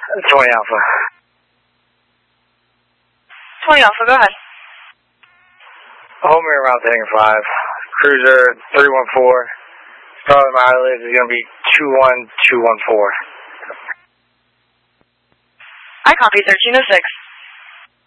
20 Alpha. 20 Alpha, go ahead. Home around Hangar 5. Cruiser 314. Starting mileage is going to be 21214. I copy 1306.